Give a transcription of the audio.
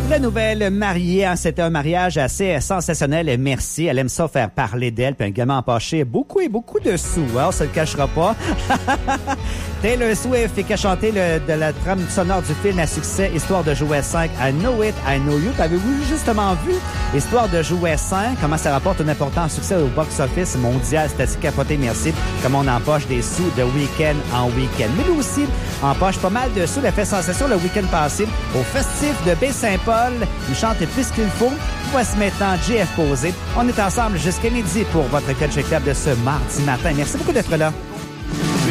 La nouvelle mariée, hein, c'était un mariage assez sensationnel. Merci. Elle aime ça faire parler d'elle, puis également empocher beaucoup de sous. Hein, on se le cachera pas. Taylor Swift fait qu'à chanter de la trame sonore du film à succès Histoire de jouet 5, I Know It, I Know You. Avez-vous justement vu Histoire de jouet 5, comment ça rapporte un important succès au box-office mondial? C'est capoté, merci. Comme on empoche des sous de week-end en week-end. Mais lui aussi empoche pas mal de sous. Elle a fait sensation le week-end passé au festif de Baie-Saint-Paul. Il chante plus qu'il faut. Voici maintenant JF Posé. On est ensemble jusqu'à midi pour votre Culture Club de ce mardi matin. Merci beaucoup d'être là.